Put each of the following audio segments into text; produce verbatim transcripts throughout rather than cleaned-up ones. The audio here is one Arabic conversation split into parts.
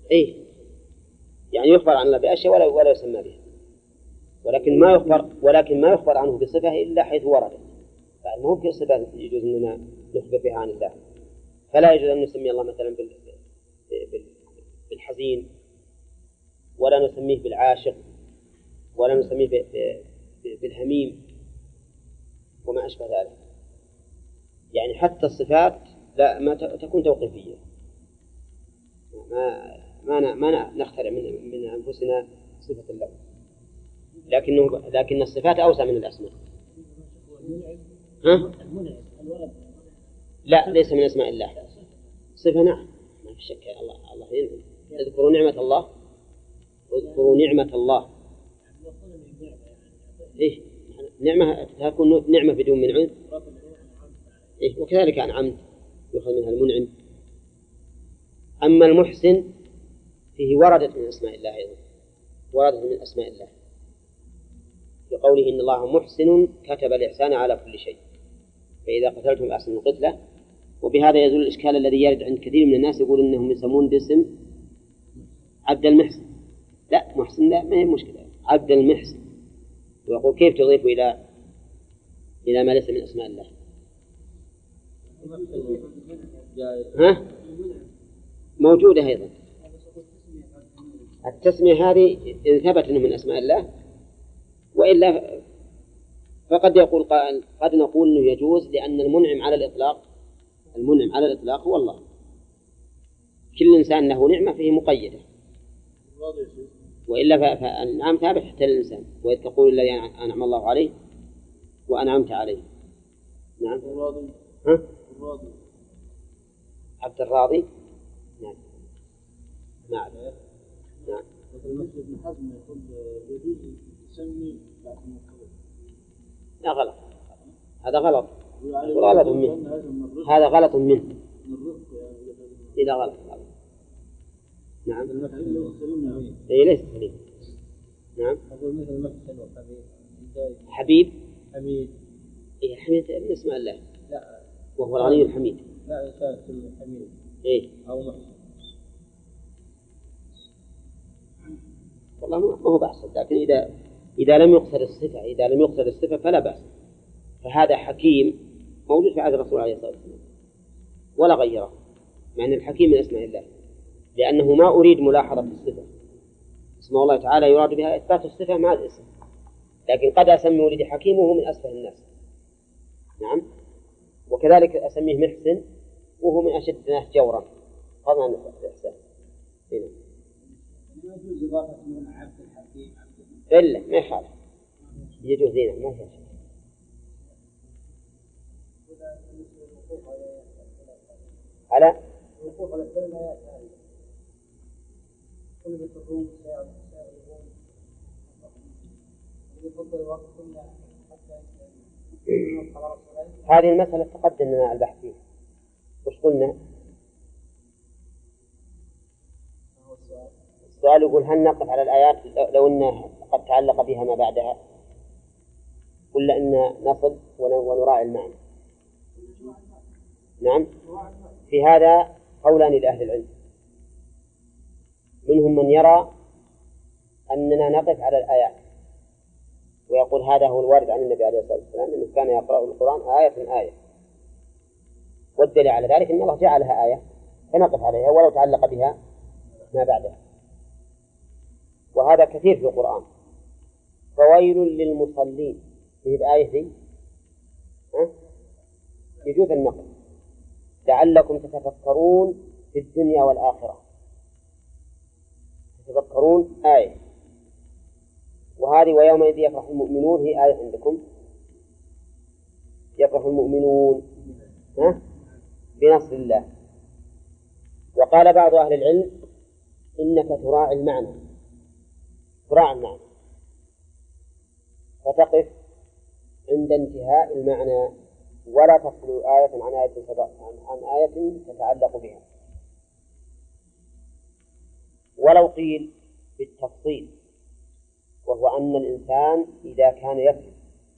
إيه يعني يخبر عن الله بأشياء ولا ولا يسمى بها، ولكن ما يخبر ولكن ما يخبر عنه بصفة إلا حيث وردت. يعني مو كل صفة يجوز أننا نخبر بها عن الله، فلا يجوز أن نسمي الله مثلا بالحزين، ولا نسميه بالعاشق، ولا نسميه بالهميم وما أشبه ذلك. يعني حتى الصفات لا ما تكون توقيفية، ما ما ما نخترع من من أنفسنا صفة الله، لكنه لكن الصفات أوسع من الأسماء. ها؟ لا ليس من أسماء الله صفة. نعم ما في شك. الله الله اذكروا نعمة الله اذكروا نعمة الله. إيه نعمة تكون نعمة بدون منعم. إيه وكذلك عن عمد يؤخذ منها المنعم. أما المحسن فيه وردت من أسماء الله أيضا، وردت من أسماء الله بقوله إن الله محسن كتب الإحسان على كل شيء فإذا قتلتم فأحسنوا القتلة. وبهذا يزول الإشكال الذي يرد عند كثير من الناس يقول إنهم يسمون باسم عبد المحسن. لا محسن لا ما هي مشكلة، عبد المحسن. ويقول كيف تضيف إلى إلى ما ليس من أسماء الله؟ ها؟ موجودة أيضا التسمية هذه إن ثبت أنه من أسماء الله، وإلا فقد يقول قائل قد نقول أنه يجوز لأن المنعم على الإطلاق المنعم على الإطلاق هو الله. كل إنسان له نعمة فيه مقيدة، وإلا فالنعم ثابت حتى للإنسان. وإذ تقول الذي أنعم الله عليه وأنعمت عليه. نعم. ها؟ عبد الراضي. نعم. نعم. نعم. مثل ابن حزم يقول يجوز يسمي بعد المكروه. لا غلط، هذا غلط، غلط منه، هذا غلط منه إذا غلط. نعم. إيه ليس سليم. نعم. أقول مثل محسن وحبيب. حبيب. حميد. إيه حميد من اسم الله. لا. وهو الغني الحميد. لا إنسان اسمه حميد. إيه. أو محسن. والله ما هو بأس، لكن إذا إذا لم يقصد الصفة إذا لم يقصد الصفة فلا بأس. فهذا حكيم موجود في عهد الرسول عليه الصلاة والسلام ولا غيره، مع أن الحكيم من اسماء الله، لأنه ما أريد ملاحظة الصفة. اسم الله تعالى يراد بها إثبات الصفة مع الاسم، لكن قد أسمي ولدي حكيم وهو من أسفه الناس. نعم. وكذلك أسميه محسن وهو من أشد الناس جورا فضلا عن الإحسان. هنا ما يجوز إضافة من عبد الحكيم إلا ما يخالف يجوز دينه ما يخالف. على الوقوف على السلام لا يأتي كل بالتقوم ساعة ساعة يقوم يفضل الوقت كله حتى هذه المسألة تقدم لنا البحث فيها. وش قلنا؟ السؤال يقول هل نقف على الآيات لو أن قد تعلق بها ما بعدها، ولا أن نصل ونراعي المعنى؟ نعم. في هذا قولان لأهل العلم، منهم من يرى أننا نقف على الآيات ويقول هذا هو الوارد عن النبي عليه الصلاة والسلام أنه كان يقرأ القرآن آية آية، والدليل على ذلك أن الله جعلها آية فنقف عليها ولو تعلق بها ما بعدها. وهذا كثير في القرآن. فويل للمصلين في الآية دي يجوز النقل لعلكم تتفكرون في الدنيا والآخرة. تتفكرون آية، وهذه ويومئذ يفرح المؤمنون هي آية عندكم. يفرح المؤمنون ها بنصر الله. وقال بعض أهل العلم إنك تراعي المعنى تراعي المعنى فتقف عند انتهاء المعنى ولا تفصل آية عن آية سبق عن آية تتعلق بها. ولو قيل بالتفصيل، وهو أن الإنسان إذا كان يفهم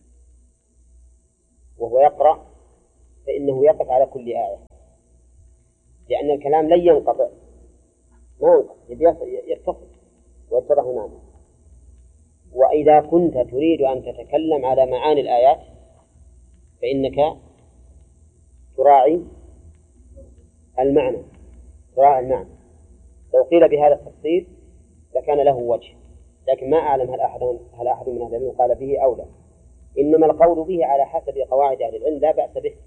وهو يقرأ فإنه يقف على كل آية، لأن الكلام لن ينقطع ما ينقص يتصل ويتضح معنى. وإذا كنت تريد أن تتكلم على معاني الآيات فإنك تراعي المعنى تراعي المعنى. لو قيل بهذا التفصيل لكان له وجه، لكن ما أعلم هل أحد هل أحد من أهل العلم قال به أو لا. إنما القول به على حسب قواعد أهل العلم لا بأس به،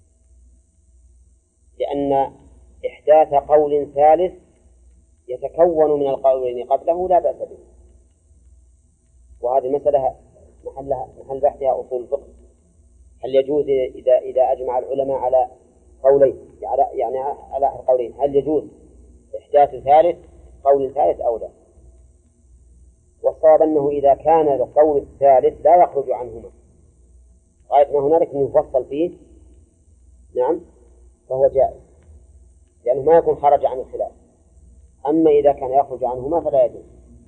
لأن إحداث قول ثالث يتكون من القولين قبله لا بأس به. وهذه المسألة محلها محل بحثها أصول الفقه. هل يجوز إذا إذا أجمع العلماء على قولين يعني على قولين هل يجوز إحداث ثالث قول ثالث أو لا؟ والصواب أنه إذا كان القول الثالث لا يخرج عنهما غاية ما هنالك أنه يفصل فيه نعم فهو جائز، لأنه يعني ما يكون خرج عن الخلاف. أما إذا كان يخرج عنهما فلا يجوز.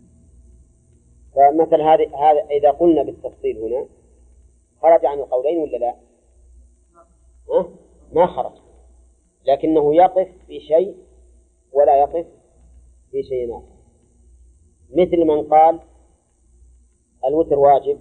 فمثل هذا هذا إذا قلنا بالتفصيل هنا خرج عن القولين ولا لا؟ ها؟ ما خرج، لكنه يقف في شيء ولا يقف في شيء آخر. مثل من قال الوتر واجب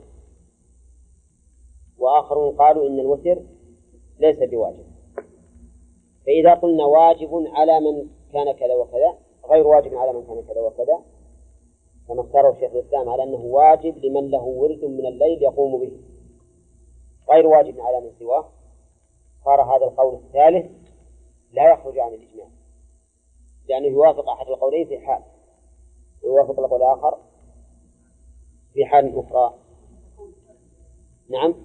وآخرون قالوا إن الوتر ليس بواجب. فإذا قلنا واجب على من كان كذا وكذا غير واجب على من كان كذا وكذا، كما اختاره شيخ الإسلام على أنه واجب لمن له ورد من الليل يقوم به غير واجب على من سواه، صار هذا القول الثالث لا يخرج عن الإجماع، لأنه يوافق أحد القولين في حال ويوافق القول الآخر في حال أخرى. نعم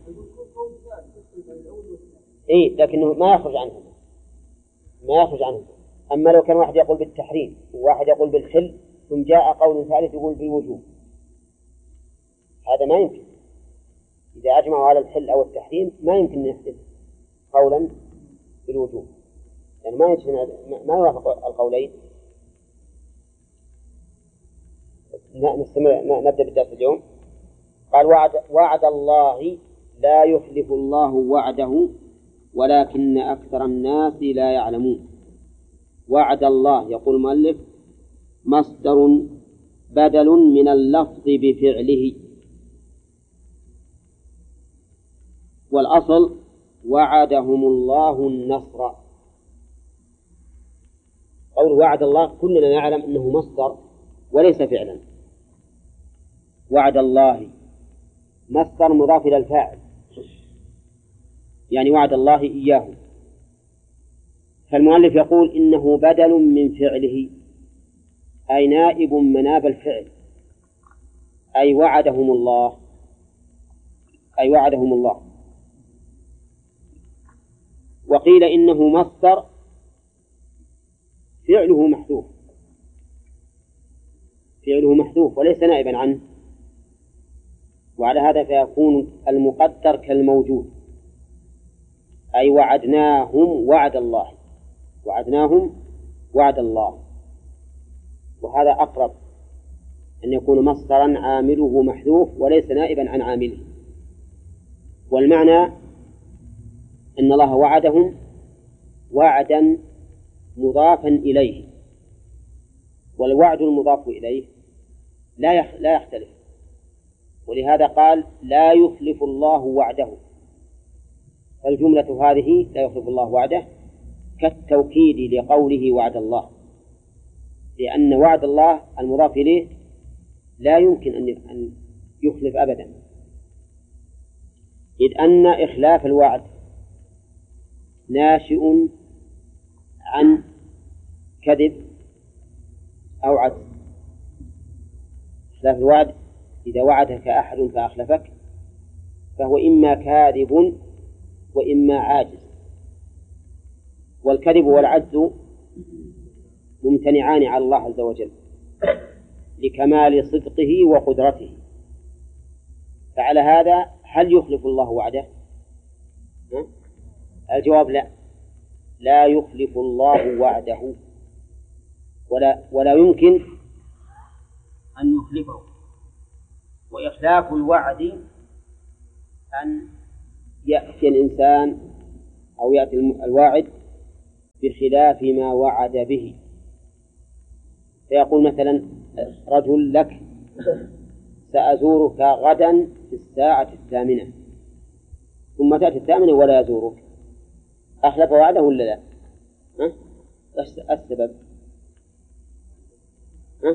إيه، لكنه ما يخرج عنه ما يخرج عنه. أما لو كان واحد يقول بالتحريم وواحد يقول بالحل ثم جاء قول ثالث يقول بالوجوب، هذا ما يمكن. إذا أجمعوا على الحل أو التحريم ما يمكن يحدث قولا بالوجوب، يعني ما ما يوافق القولين. نستمر نبدأ بالدرس اليوم. قال وعد, وعد الله لا يخلف الله وعده ولكن أكثر الناس لا يعلمون. وعد الله يقول المؤلف مصدر بدل من اللفظ بفعله، والأصل وعدهم الله النصر. قول وعد الله كلنا نعلم أنه مصدر وليس فعلا. وعد الله مصدر مضاف إلى الفاعل، يعني وعد الله إياه. فالمؤلف يقول إنه بدل من فعله، أي نائب مناب الفعل، أي وعدهم الله أي وعدهم الله. وقيل إنه مصدر فعله محذوف فعله محذوف وليس نائبا عنه، وعلى هذا فيكون المقدر كالموجود، أي وعدناهم وعد الله وعدناهم وعد الله. وهذا أقرب أن يكون مصدرا عامله محذوف وليس نائبا عن عامله. والمعنى أن الله وعدهم وعدا مضافا إليه، والوعد المضاف إليه لا لا يختلف، ولهذا قال لا يخلف الله وعده. فالجملة هذه لا يخلف الله وعده كالتوكيد لقوله وعد الله، لأن وعد الله المضاف إليه لا يمكن أن يخلف أبدا، إذ أن إخلاف الوعد ناشئ عن كذب أو عدل. إخلاف الوعد إذا وعدك أحد فأخلفك فهو إما كاذب وإما عاجز، والكذب والعجز ممتنعان على الله عز وجل لكمال صدقه وقدرته. فعلى هذا هل يخلف الله وعده؟ الجواب لا، لا يخلف الله وعده ولا, ولا يمكن أن يخلفه. وإخلاف الوعد أن يأتي الإنسان أو يأتي الواعد بخلاف ما وعد به، فيقول مثلا رجل لك سأزورك غدا في الساعة الثامنة، ثم تأتي الثامنة ولا يزورك، أخلف وعده ولا لا؟ ها؟ السبب ها؟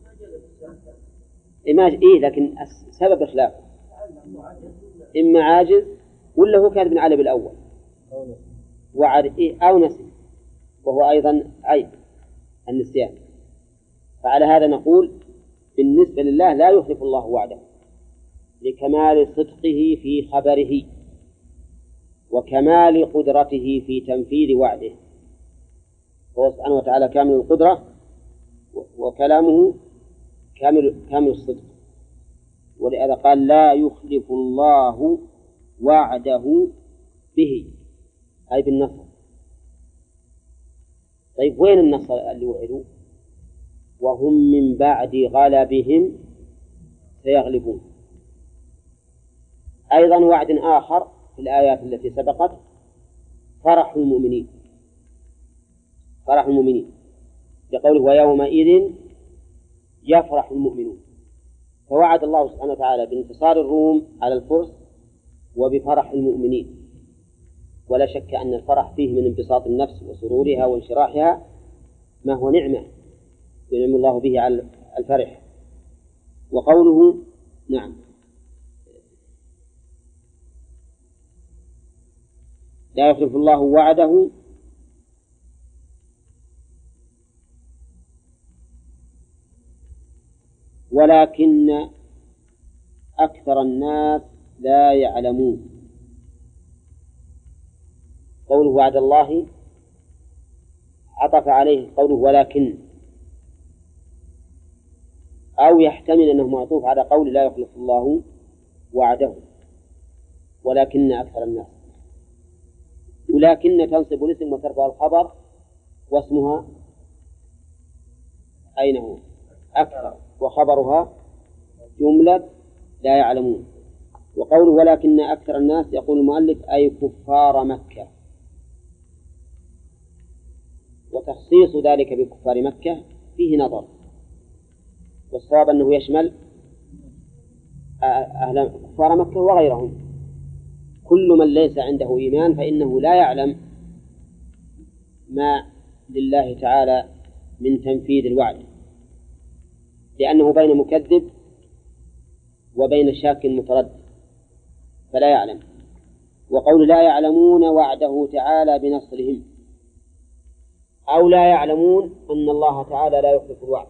إيه لكن سبب إخلافه إما عاجز ولا هو كاتب على بالأول وعد إيه أو نسي، وهو أيضا عيب النسيان. فعلى هذا نقول بالنسبة لله لا يخلف الله وعده لكمال صدقه في خبره وكمال قدرته في تنفيذ وعده، هو سبحانه وتعالى كامل القدرة وكلامه كامل كامل الصدق، ولهذا قال لا يخلف الله وعده به أي بالنصر. طيب وين النصر اللي وعدوا؟ وهم من بعد غلبهم سيغلبون. أيضا وعد آخر في الآيات التي سبقت فرح المؤمنين، فرح المؤمنين بقوله ويومئذ يفرح المؤمنون، فوعد الله سبحانه وتعالى بانتصار الروم على الفرس وبفرح المؤمنين، ولا شك أن الفرح فيه من انبساط النفس وسرورها وانشراحها ما هو نعمة ينعم الله به على الفرح. وقوله نعم لا يخلف الله وعده ولكن أكثر الناس لا يعلمون. قوله وعد الله عطف عليه قوله ولكن، أو يحتمل أنه معطوف على قول لا يخلف الله وعده ولكن أكثر الناس، ولكن تنصب الاسم وترفع الخبر واسمها أين هو؟ أكثر، وخبرها جملة لا يعلمون. وقوله ولكن أكثر الناس يقول المؤلف أي كفار مكة، وتخصيص ذلك بكفار مكة فيه نظر، والصواب أنه يشمل أهل كفار مكة وغيرهم، كل من ليس عنده إيمان فإنه لا يعلم ما لله تعالى من تنفيذ الوعد، لأنه بين مكذب وبين شاك متردد فلا يعلم. وقول لا يعلمون وعده تعالى بنصرهم، أو لا يعلمون أن الله تعالى لا يخلف الوعد،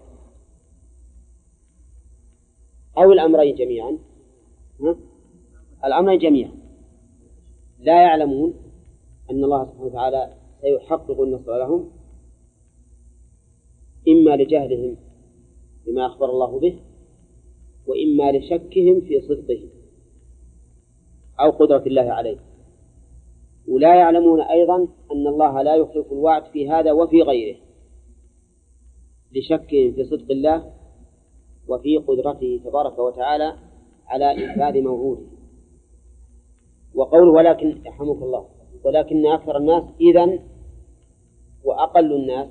أو الأمرين جميعا. الأمرين جميعا لا يعلمون أن الله سبحانه وتعالى سيحقق النصر لهم، إما لجهلهم بما أخبر الله به، وإما لشكهم في صدقه أو قدرة الله عليه. ولا يعلمون أيضا أن الله لا يخلف الوعد في هذا وفي غيره لشكهم في صدق الله وفي قدرته تبارك وتعالى على إنفاذ موعوده. وقول ولكن يرحمك الله ولكن أكثر الناس إذن وأقل الناس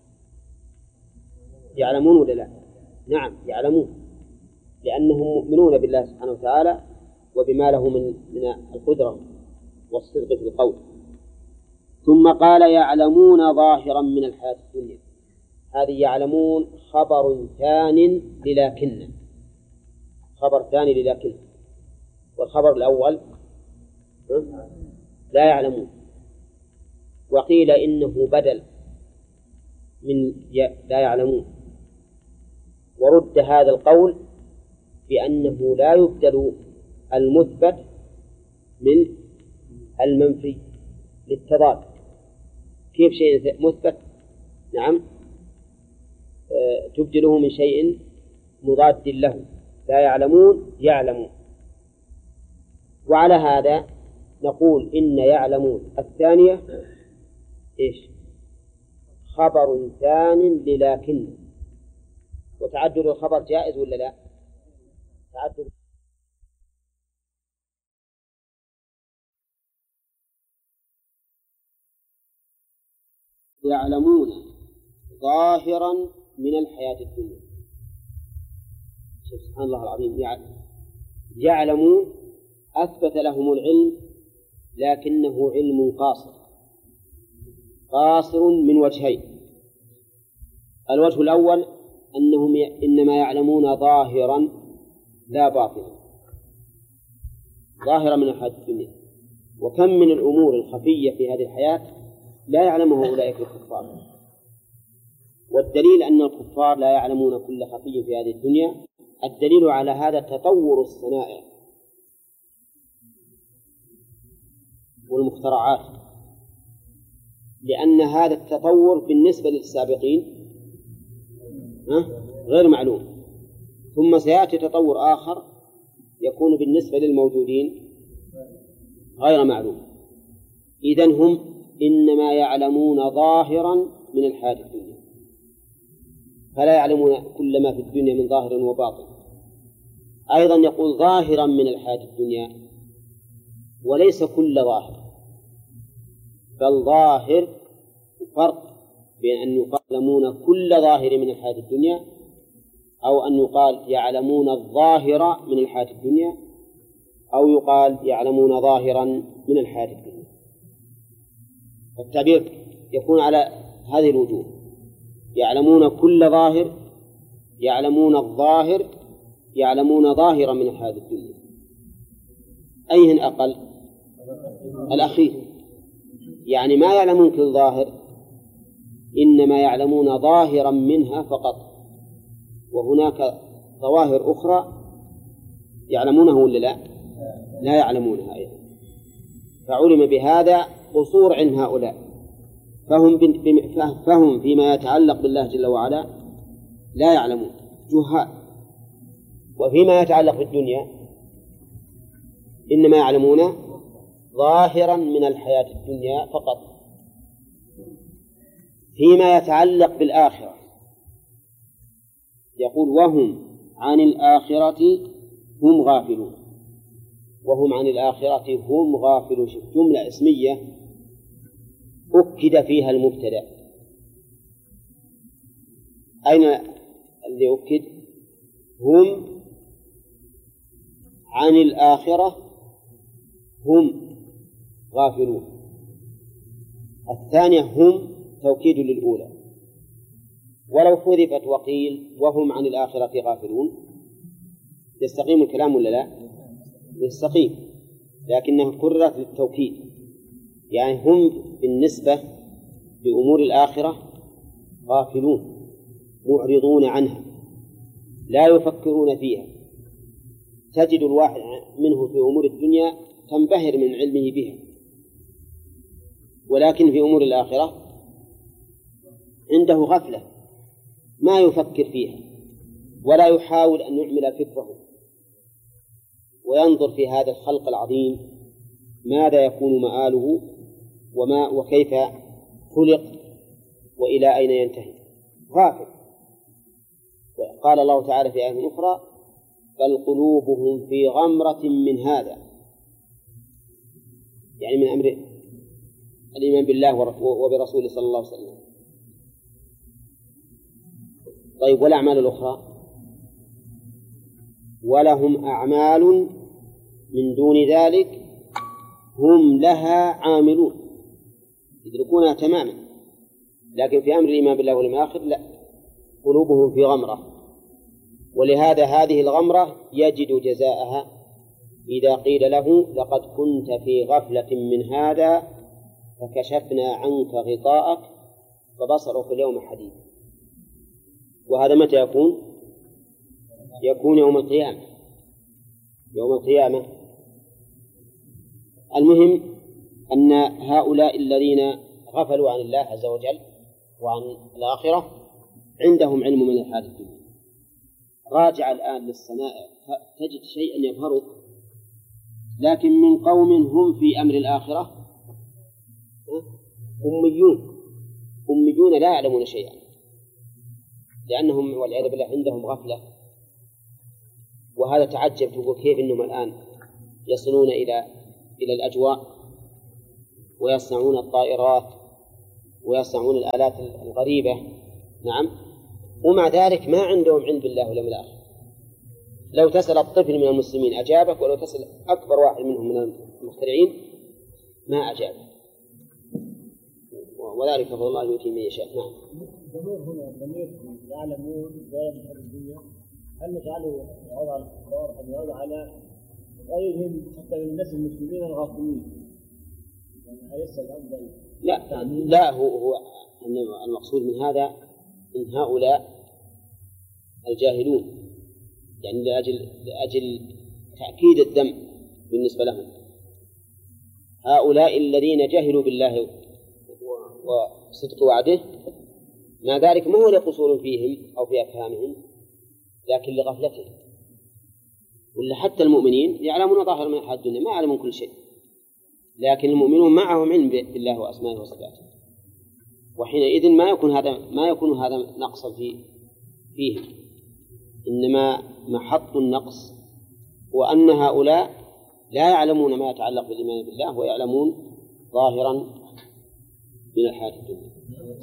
يعلمون ولا لا؟ نعم يعلمون، لأنهم مؤمنون بالله سبحانه وتعالى وبما له من من القدرة والصدق في القول. ثم قال يعلمون ظاهرا من الحياة الدنيا، هذه يعلمون خبر ثان للكن، خبر ثاني للكن، والخبر الأول لا يعلمون، وقيل إنه بدل من لا يعلمون، ورد هذا القول بأنه لا يبدل المثبت من المنفي للتضاد. كيف شيء مثبت نعم أه تبدله من شيء مضاد له، لا يعلمون يعلمون. وعلى هذا نقول إن يعلمون الثانية إيش؟ خبر ثان للكن، وتعدد الخبر جائز ولا لا؟ تعدد يعلمون ظاهرا من الحياة الدنيا. سبحان الله العظيم، يعلمون أثبت لهم العلم لكنه علم قاصر قاصر من وجهين. الوجه الأول أنهم إنما يعلمون ظاهرا لا باطنا، ظاهرا من الحياة الدنيا. وكم من الأمور الخفية في هذه الحياة لا يعلمها أولئك الكفار، والدليل أن الكفار لا يعلمون كل خفي في هذه الدنيا. الدليل على هذا تطور الصنائع والمخترعات، لأن هذا التطور بالنسبة للسابقين غير معلوم، ثم سيأتي تطور آخر يكون بالنسبة للموجودين غير معلوم. إذن هم إنما يعلمون ظاهرا من الحياة الدنيا، فلا يعلمون كل ما في الدنيا من ظاهر وباطن. أيضا يقول ظاهرا من الحياة الدنيا، وليس كل ظاهر، بل ظاهر. فرق بين أن يقال يعلمون كل ظاهر من الحياة الدنيا أو أن يقال يعلمون الظاهر من الحياة الدنيا أو يقال يعلمون ظاهرا من الحياة الدنيا. التعبير يكون على هذه الوجوه: يعلمون كل ظاهر، يعلمون الظاهر، يعلمون ظاهرا من الحياة الدنيا. أيهن أقل؟ الأخير، يعني ما يعلمون كل ظاهر، إنما يعلمون ظاهرا منها فقط، وهناك ظواهر أخرى يعلمونه ولا لا؟ لا يعلمونها أيضا. فعلم بهذا قصور عند هؤلاء، فهم, فهم فيما يتعلق بالله جل وعلا لا يعلمون، جهال. وفيما يتعلق بالدنيا إنما يعلمون ظاهرا من الحياة الدنيا فقط. فيما يتعلق بالآخرة يقول: وهم عن الآخرة هم غافلون. وهم عن الآخرة هم غافلون، جملة اسمية أكد فيها المبتدأ. أين الذي أكد؟ هم عن الآخرة هم غافلون. الثانية هم توكيد للأولى، ولو حذفت وقيل وهم عن الآخرة غافلون يستقيم الكلام ولا لا؟ يستقيم، لكنها كررت للتوكيد، يعني هم بالنسبة لأمور الآخرة غافلون معرضون عنها لا يفكرون فيها. تجد الواحد منه في أمور الدنيا تنبهر من علمه بها، ولكن في أمور الآخرة عنده غفلة ما يفكر فيها ولا يحاول أن يعمل فكره وينظر في هذا الخلق العظيم ماذا يكون مآله وما وكيف خلق وإلى أين ينتهي، غافل. قال الله تعالى في آية أخرى: بل قلوبهم في غمرة من هذا، يعني من أمر الإيمان بالله وبرسوله صلى الله عليه وسلم. طيب، والأعمال الأخرى؟ ولهم أعمال من دون ذلك هم لها عاملون، يدركونها تماما، لكن في أمر الإيمان بالله واليوم الآخر لا، قلوبهم في غمرة. ولهذا هذه الغمرة يجد جزاءها إذا قيل له: لقد كنت في غفلة من هذا فكشفنا عنك غطاءك فبصرك اليوم حديد. وهذا متى يكون؟ يكون يوم القيامة. يوم القيامة. المهم أن هؤلاء الذين غفلوا عن الله عز وجل وعن الآخرة عندهم علم من الحياة الدنيا. راجع الآن للصنائع تجد شيئا يظهرك، لكن من قوم هم في أمر الآخرة أميون أميون لا يعلمون شيئا، لأنهم والعياذ بالله عندهم غفلة. وهذا تعجب، تقول كيف إنهم الآن يصلون إلى إلى الأجواء ويصنعون الطائرات ويصنعون الآلات الغريبة. نعم، ومع ذلك ما عندهم علم بالله واليوم الآخر. لو تسأل الطفل من المسلمين أجابك، ولو تسأل أكبر واحد منهم من المخترعين ما أجاب، وذلك فضل الله يؤتيه من يشاء. نعم. الضمير هنا الضمير يعلمون غير من الدنيا، هل نجعله يعود على الكفار أم يعود على غيرهم حتى من الناس المسلمين الغافلين؟ يعني أليس الأفضل؟ لا لا، هو هو المقصود من هذا إن هؤلاء الجاهلون، يعني لأجل لأجل تأكيد الذم بالنسبة لهم، هؤلاء الذين جهلوا بالله وصدق وعده، ما ذلك ما هو لقصور فيهم أو في أفهامهم، لكن لغفلتهم. ولا حتى المؤمنين يعلمون ظاهر من الحياة الدنيا، ما يعلمون كل شيء، لكن المؤمنون معهم علم بالله وأسمائه وصفاته، وحينئذ ما يكون هذا ما يكون هذا نقصا في فيه، إنما محط النقص هو أن هؤلاء لا يعلمون ما يتعلق بالإيمان بالله، ويعلمون ظاهرا من الحياة الدنيا.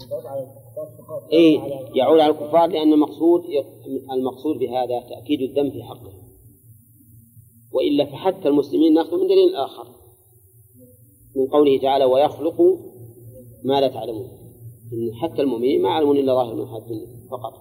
إيه يعود على الكفار، لأن المقصود المقصود بهذا تأكيد الذم في حقه، وإلا فحتى المسلمين نأخذ من دليل آخر من قوله تعالى ويخلق ما لا تعلمون، إن حتى المؤمنين ما يعلمون إلا ظاهر من الحياة الدنيا فقط.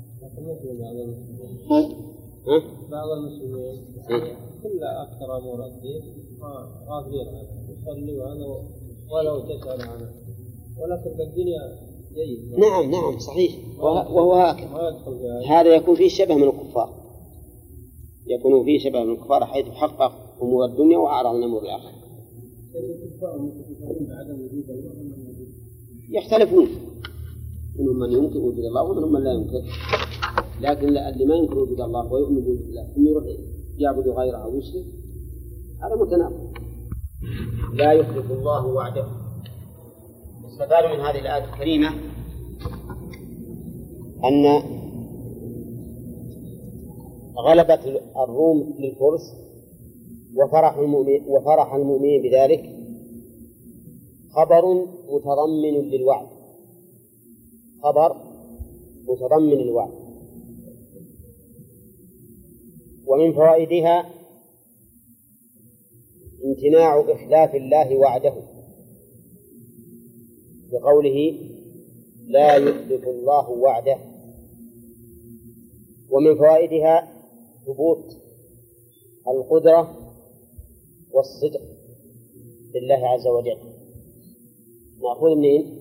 ها؟ بعض المسلمين كل أكثر أمور الدين غافلين عنه، يصلي وأنا ولو تسأل عنه، ولكن الدنيا جيد. نعم نعم صحيح، وهو هكذا. هذا يكون فيه شبه من الكفار، يكون فيه شبه من الكفار حيث حقق أمور الدنيا وأعرض عن أمور الآخرة. يختلفون، منهم من يمكن وجود الله ومنهم من لا يمكن، لكن اللي ما يمكن وجود الله ويؤمن بوجود الله ثم يروح يعبد غيره أو يشرك، هذا متناقض. لا يخلف الله وعده. استفاد من هذه الآية الكريمة أن غلبة الروم للفرس وفرح المؤمن وفرح المؤمنين بذلك خبر متضمن للوعد، خبر متضمن للوعد. ومن فوائدها امتناع إخلاف الله وعده بقوله لا يخلف الله وعده. ومن فوائدها ثبوت القدرة والصدق لله عز وجل. مأخوذ منين؟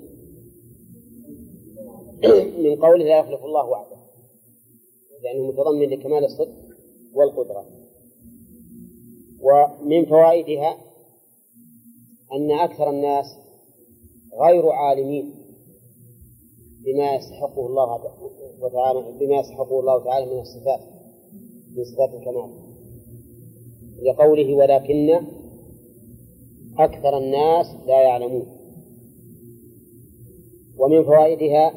من قوله لا يخلف الله وعده، لأنه متضمن لكمال الصدق والقدرة. ومن فوائدها أن أكثر الناس غير عالمين بما يستحقه الله وتعالى بما يستحقه الله تعالى من الصفات من صفات الكمال، لقوله ولكن أكثر الناس لا يعلمون. ومن فوائدها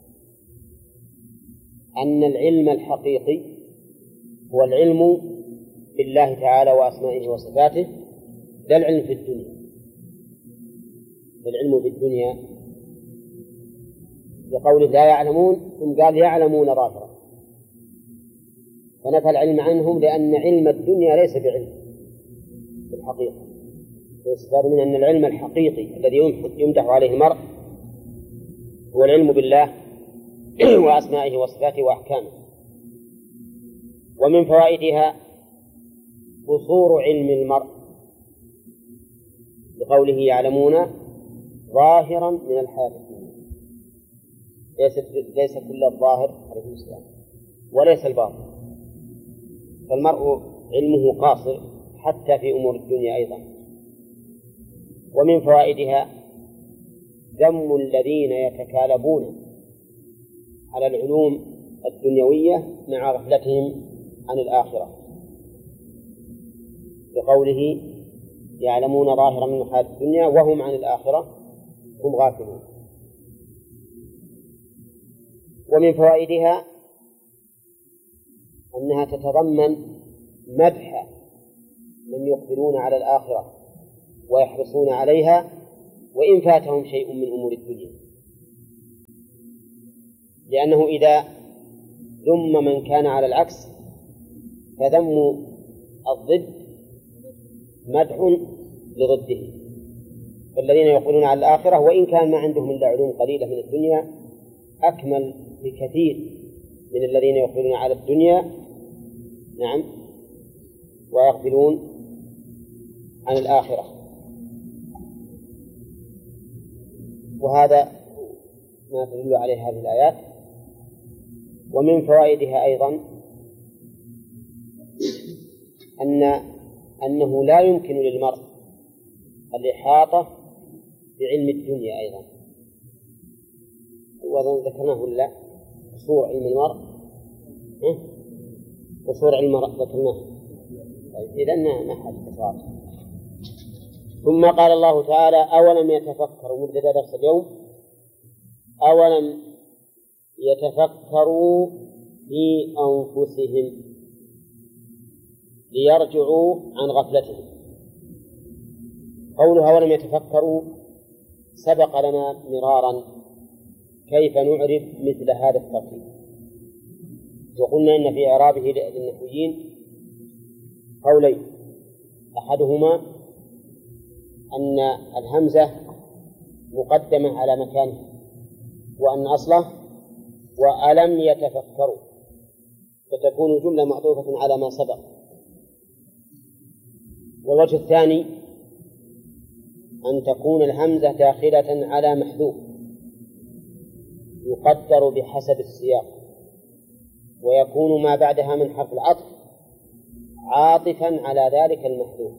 أن العلم الحقيقي هو العلم بالله تعالى وأسمائه وصفاته، لا العلم في الدنيا، العلم في الدنيا لقوله لا يعلمون ثم قال يعلمون ظاهرا، فنفى العلم عنهم لأن علم الدنيا ليس بعلم في الحقيقة. يستفاد من أن العلم الحقيقي الذي يمدح عليه المرء هو العلم بالله وأسمائه وصفاته وأحكامه. ومن فوائدها قصور علم المرء بقوله يعلمون ظاهرا من الحياة الدنيا، ليس ليس كل الظاهر عليه السلام وليس الباطن، فالمرء علمه قاصر حتى في أمور الدنيا أيضا. ومن فوائدها ذم الذين يتكالبون على العلوم الدنيوية مع غفلتهم عن الآخرة بقوله يعلمون ظاهرا من الحياة الدنيا وهم عن الآخرة هم غافلون. ومن فوائدها أنها تتضمن مدح من يقبلون على الآخرة ويحرصون عليها وإن فاتهم شيء من أمور الدنيا، لأنه إذا ثم من كان على العكس فذم الضد مدح لضده. فالذين يقولون على الآخرة وإن كان ما عندهم إلا علوم قليلة من الدنيا أكمل بكثير من الذين يقولون على الدنيا نعم ويقبلون عن الآخرة. وهذا ما تدل عليه هذه الآيات. ومن فوائدها أيضا أن أنه لا يمكن للمرء الإحاطة بعلم الدنيا أيضا، وأظن ذكرناه ولا قصور علم المرء قصور علم المرء ذكرناه. طيب إذن ما حاجة تكرار. ثم قال الله تعالى أولم يتفكروا مبتدأ درس اليوم أولم يتفكروا في أنفسهم ليرجعوا عن غفلتهم. قولها أولم يتفكروا سبق لنا مرارا كيف نعرب مثل هذا الترتيب، وقلنا إن في إعرابه للنحويين قولين، أحدهما أن الهمزة مقدمة على مكانه وأن أصله وألم يتفكروا، فتكون جملة معطوفة على ما سبق. والوجه الثاني أن تكون الهمزة داخلة على محذوف يقدر بحسب السياق، ويكون ما بعدها من حرف العطف عاطفا على ذلك المحذوف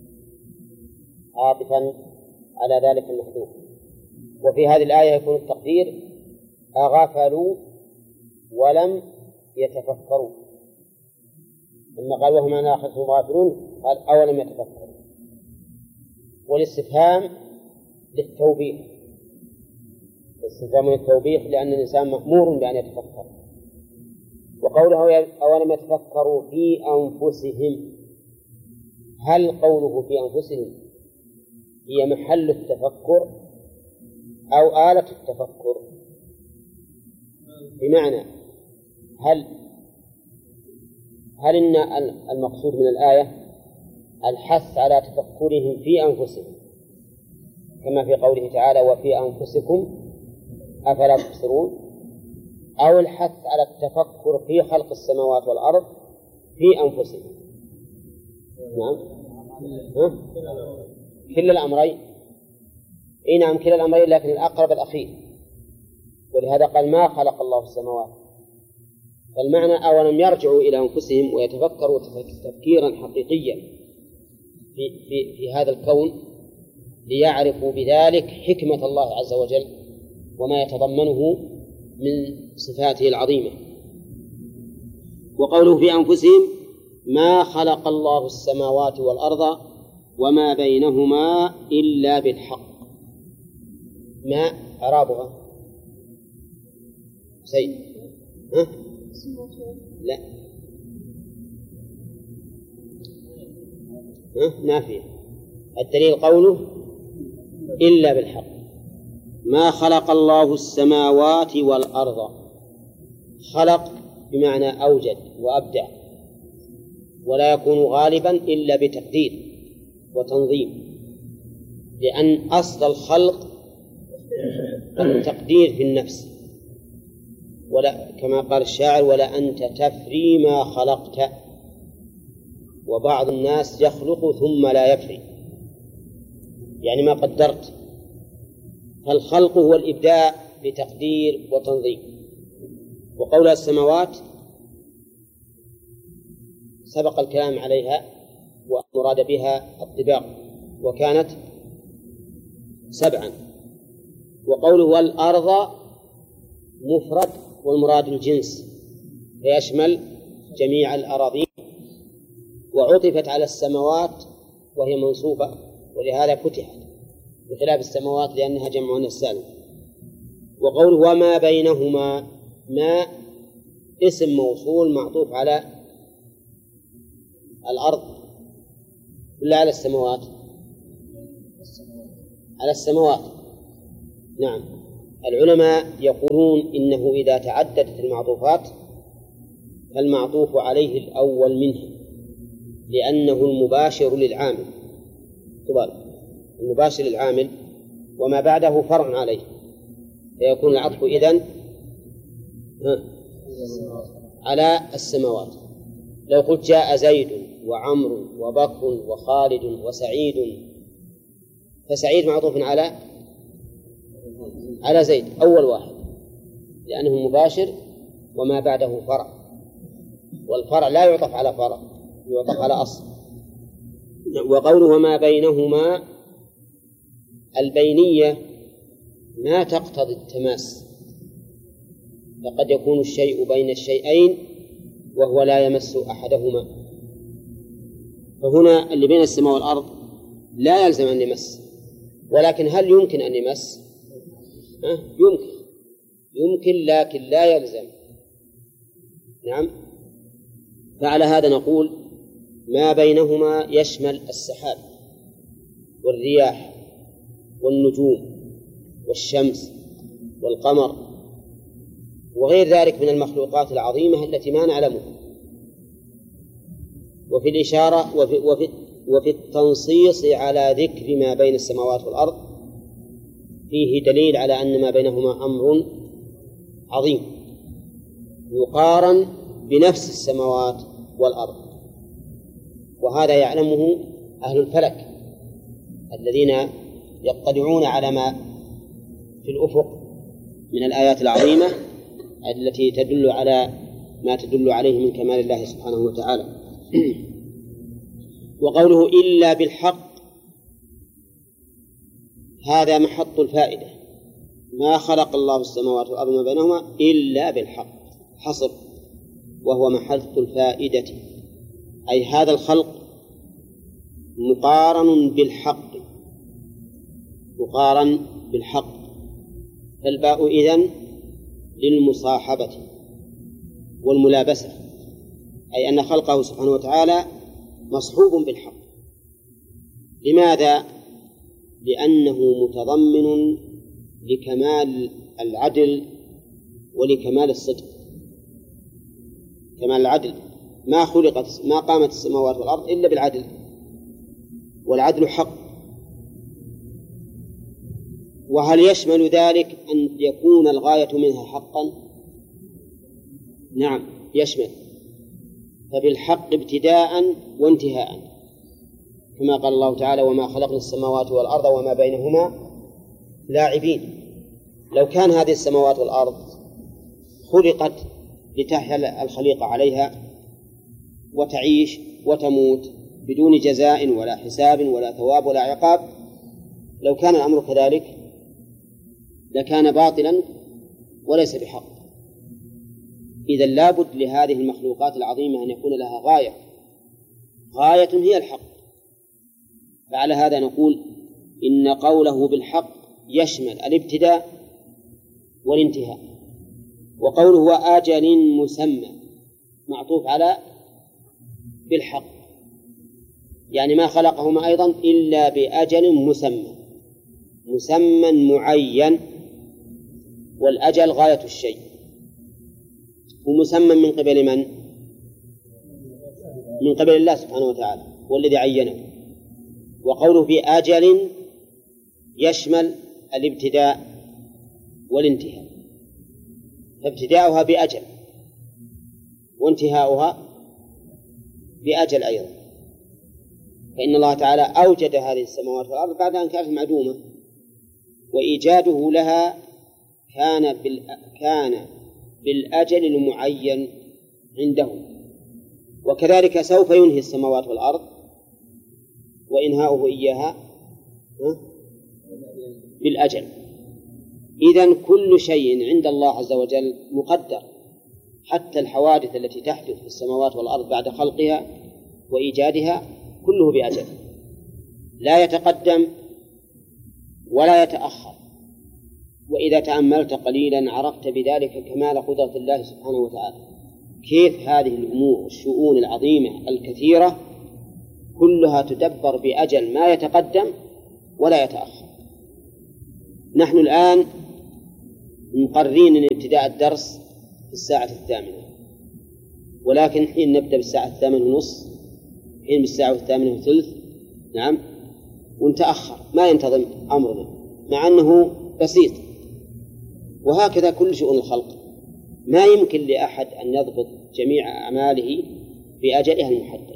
عاطفا على ذلك المحذوف. وفي هذه الآية يكون التقدير أغفلوا ولم يتفكروا، لما قال وهم عن آخرتهم غافلون قال أولم يتفكروا. والاستفهام للتوبيخ، الاستفهام للتوبيخ لأن الإنسان مأمور بأن يتفكر. وقوله أولم يتفكروا في أنفسهم، هل قوله في أنفسهم هي محل التفكر أو آلة التفكر؟ بمعنى هل هل إن المقصود من الآية الحث على تفكرهم في أنفسهم كما في قوله تعالى وفي أنفسكم أفلا تبصرون، أو الحث على التفكر في خلق السماوات والأرض في أنفسهم؟ نعم ها؟ كلا الأمرين. إيه نعم كلا الأمرين، لكن الأقرب الأخير، ولهذا قال ما خلق الله السماوات. فالمعنى أولم يرجعوا إلى أنفسهم ويتفكروا تفكيرا حقيقيا في, في, في هذا الكون ليعرفوا بذلك حكمة الله عز وجل وما يتضمنه من صفاته العظيمة. وقوله في أنفسهم ما خلق الله السماوات والأرض وما بينهما إلا بالحق. ما إعرابها سيد ها؟ لا ها؟ نافية. الدليل قوله إلا بالحق. ما خلق الله السماوات والأرض، خلق بمعنى أوجد وأبدع، ولا يكون غالبا إلا بتقدير وتنظيم، لأن أصل الخلق التقدير في النفس، ولا كما قال الشاعر ولا أنت تفري ما خلقت، وبعض الناس يخلق ثم لا يفري، يعني ما قدرت. فالخلق هو الإبداع بتقدير وتنظيم. وقول السماوات سبق الكلام عليها ومراد بها الطباق وكانت سبعا. وقوله والأرض مفرد والمراد الجنس فيشمل جميع الأراضين، وعطفت على السماوات وهي منصوبة ولهذا فتحت بخلاف السماوات لأنها جمع السالم. وقوله وما بينهما ما اسم موصول معطوف على الأرض ولا على السماوات؟ على السماوات. نعم. العلماء يقولون إنه إذا تعددت المعطوفات فالمعطوف عليه الأول منه لأنه المباشر للعامل، طبعا المباشر للعامل وما بعده فرع عليه، فيكون العطف إذن على السماوات. لو قلت جاء زيد وعمر وبكر وخالد وسعيد، فسعيد معطوف على على زيد أول واحد لأنه مباشر وما بعده فرع، والفرع لا يعطف على فرع، يعطف على أصل. وقوله وما بينهما، البينية ما تقتضي التماس، فقد يكون الشيء بين الشيئين وهو لا يمس أحدهما، فهنا اللي بين السماء والأرض لا يلزم أن يمس، ولكن هل يمكن أن يمس؟ أه؟ يمكن يمكن لكن لا يلزم. نعم. فعلى هذا نقول ما بينهما يشمل السحاب والرياح والنجوم والشمس والقمر وغير ذلك من المخلوقات العظيمة التي ما نعلمها. وفي الإشارة وفي, وفي, وفي التنصيص على ذكر ما بين السماوات والأرض فيه دليل على أن ما بينهما أمر عظيم يقارن بنفس السماوات والأرض، وهذا يعلمه أهل الفلك الذين يطلعون على ما في الأفق من الآيات العظيمة التي تدل على ما تدل عليه من كمال الله سبحانه وتعالى. وقوله إلا بالحق، هذا محط الفائدة، ما خلق الله السماوات والأرض ما بينهما إلا بالحق، حصر، وهو محط الفائدة، أي هذا الخلق مقارن بالحق، مقارن بالحق، فالباء إذن للمصاحبة والملابسة، أي أن خلقه سبحانه وتعالى مصحوب بالحق. لماذا؟ لأنه متضمن لكمال العدل ولكمال الصدق. كمال العدل، ما خلقت ما قامت السماوات والأرض إلا بالعدل، والعدل حق. وهل يشمل ذلك أن يكون الغاية منها حقا؟ نعم يشمل، فبالحق ابتداء وانتهاء، كما قال الله تعالى وما خلقنا السماوات والأرض وما بينهما لاعبين. لو كان هذه السماوات والأرض خلقت لتحيا الخليقة عليها وتعيش وتموت بدون جزاء ولا حساب ولا ثواب ولا عقاب، لو كان الأمر كذلك لكان باطلا وليس بحق. إذن لابد لهذه المخلوقات العظيمة أن يكون لها غاية، غاية هي الحق. فعلى هذا نقول إن قوله بالحق يشمل الابتداء والانتهاء. وقوله وآجل مسمى معطوف على بالحق، يعني ما خلقهما أيضا إلا بأجل مسمى، مسمى معين، والأجل غاية الشيء، ومسمى من قبل من؟ من قبل الله سبحانه وتعالى والذي عينه. وقوله في أجل يشمل الابتداء والانتهاء، فابتداؤها بأجل وانتهاؤها بأجل أيضا، فإن الله تعالى أوجد هذه السماوات والأرض بعد أن كانت معدومة، وإيجاده لها كان كان بالأجل المعين عنده، وكذلك سوف ينهي السماوات والأرض وإنهاؤه إياها بالأجل. إذن كل شيء عند الله عز وجل مقدر، حتى الحوادث التي تحدث في السماوات والأرض بعد خلقها وإيجادها كله بأجل، لا يتقدم ولا يتأخر. وإذا تأملت قليلا عرفت بذلك كمال قدرة الله سبحانه وتعالى، كيف هذه الأمور والشؤون العظيمة الكثيرة كلها تدبر بأجل ما يتقدم ولا يتأخر. نحن الآن مقررين ابتداء الدرس في الساعة الثامنة، ولكن حين نبدأ بالساعة الثامنة ونصف، حين بالساعة الثامنة وثلث، نعم، ونتأخر ما ينتظم أمرنا مع أنه بسيط. وهكذا كل شؤون الخلق، ما يمكن لأحد أن يضبط جميع أعماله بأجلها المحدد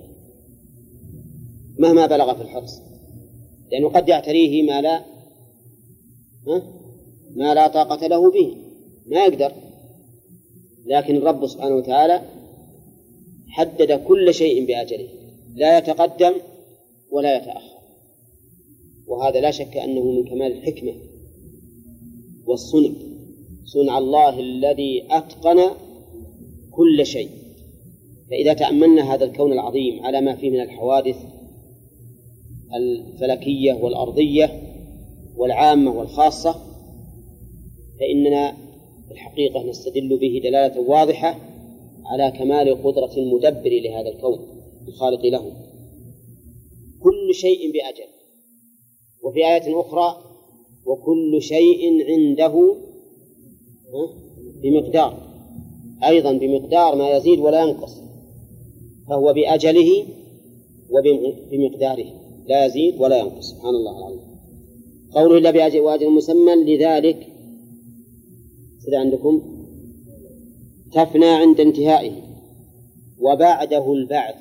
مهما بلغ في الحرص، لأنه قد يعتريه ما لا ما لا طاقة له به، ما يقدر. لكن الرب سبحانه وتعالى حدد كل شيء بأجله، لا يتقدم ولا يتأخر، وهذا لا شك أنه من كمال الحكمة والصنع، صنع الله الذي أتقن كل شيء. فإذا تأملنا هذا الكون العظيم على ما فيه من الحوادث الفلكية والأرضية والعامة والخاصة، فإننا الحقيقة نستدل به دلالة واضحة على كمال قدرة المدبر لهذا الكون الخالق له. كل شيء بأجل. وفي آية أخرى وكل شيء عنده بمقدار، أيضا بمقدار ما يزيد ولا ينقص، فهو بأجله وبمقداره لا يزيد ولا ينقص، سبحان الله العظيم. قوله إلا بأجل وأجل مسمى، لذلك سيدا عندكم تفنى عند انتهائه وبعده البعث.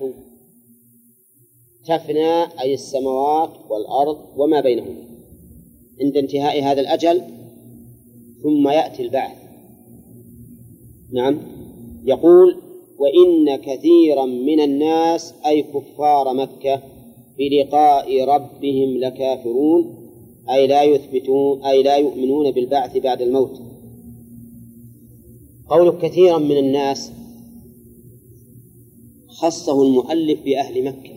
تفنى أي السماوات والأرض وما بينهما عند انتهاء هذا الأجل، ثم يأتي البعث. نعم، يقول وإن كثيرا من الناس أي كفار مكة بلقاء ربهم لكافرون، أي لا يثبتون أي لا يؤمنون بالبعث بعد الموت. قول كثيرا من الناس خصه المؤلف بأهل مكة،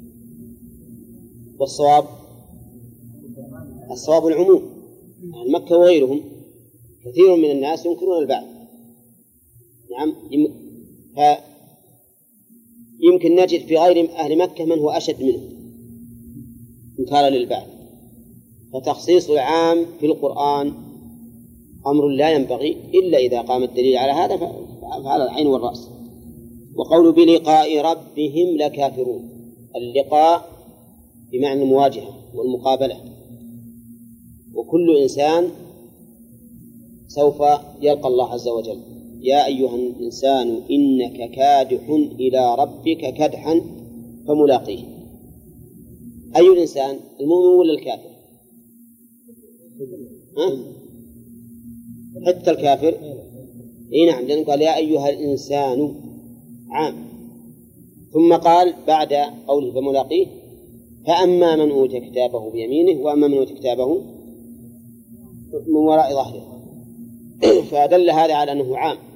والصواب الصواب العموم، أهل مكة وغيرهم كثير من الناس ينكرون البعث. نعم، فيمكن نجد في غير أهل مكة من هو أشد منه إنكارا للبعث، فتخصيص العام في القرآن أمر لا ينبغي إلا إذا قام الدليل على هذا فعلى العين والرأس. وقول بلقاء ربهم لكافرون، اللقاء بمعنى المواجهة والمقابلة، وكل إنسان سوف يلقى الله عز وجل. يا أيها الإنسان إنك كادح إلى ربك كدحا فملاقيه. أي الإنسان، المؤمن ولا الكافر؟ ها؟ حتى الكافر. إيه نعم، لأنه قال يا أيها الإنسان عام، ثم قال بعد قوله فملاقيه فأما من أوتي كتابه بيمينه وأما من أوتي كتابه من وراء ظهره. فدل هذا على أنه عام،